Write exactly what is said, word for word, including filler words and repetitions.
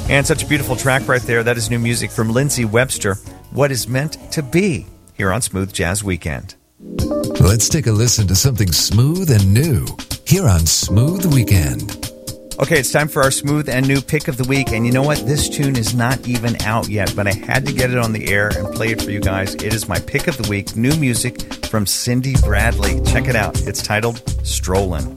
And such a beautiful track right there. That is new music from Lindsey Webster, What Is Meant to Be, here on Smooth Jazz Weekend. Let's take a listen to something smooth and new here on Smooth Weekend. Okay, it's time for our smooth and new pick of the week. And you know what? This tune is not even out yet, but I had to get it on the air and play it for you guys. It is my pick of the week, new music from Cindy Bradley. Check it out. It's titled Strollin'.